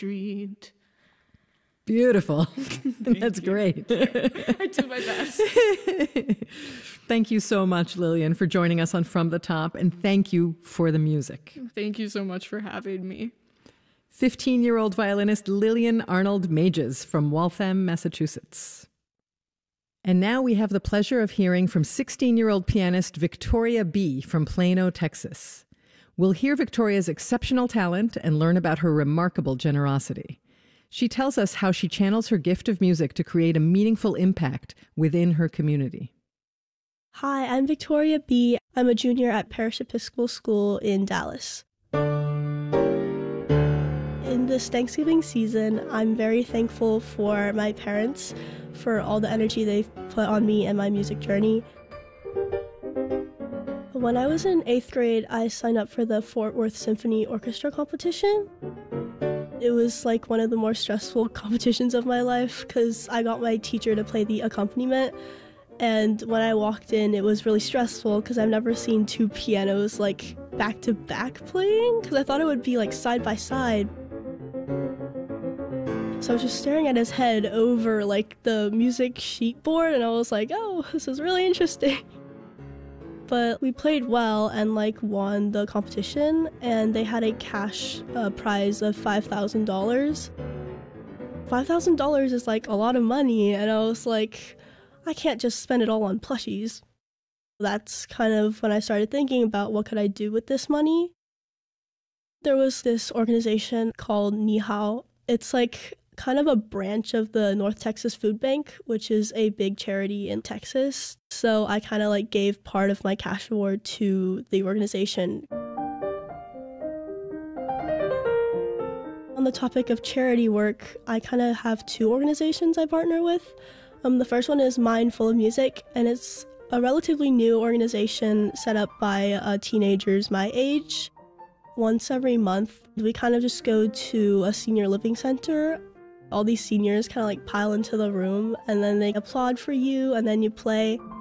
street. Beautiful. That's great. I do my best. Thank you so much, Lillian, for joining us on From the Top, and thank you for the music. Thank you so much for having me. 15-year-old violinist Lillian Arnold Mages from Waltham, Massachusetts. And now we have the pleasure of hearing from 16-year-old pianist Victoria B. from Plano, Texas. We'll hear Victoria's exceptional talent and learn about her remarkable generosity. She tells us how she channels her gift of music to create a meaningful impact within her community. Hi, I'm Victoria B. I'm a junior at Parish Episcopal School in Dallas. In this Thanksgiving season, I'm very thankful for my parents for all the energy they've put on me and my music journey. When I was in 8th grade, I signed up for the Fort Worth Symphony Orchestra competition. It was like one of the more stressful competitions of my life because I got my teacher to play the accompaniment. And when I walked in, it was really stressful because I've never seen two pianos like back to back playing because I thought it would be like side by side. So I was just staring at his head over like the music sheet board and I was like, oh, this is really interesting. But we played well and like won the competition, and they had a cash prize of $5,000. $5,000 is like a lot of money, and I was like, I can't just spend it all on plushies. That's kind of when I started thinking about what could I do with this money. There was this organization called Ni Hao. It's like kind of a branch of the North Texas Food Bank, which is a big charity in Texas. So I kind of like gave part of my cash award to the organization. On the topic of charity work, I kind of have two organizations I partner with. The first one is Mind Full of Music, and it's a relatively new organization set up by teenagers my age. Once every month, we kind of just go to a senior living center. All these seniors kind of like pile into the room and then they applaud for you and then you play.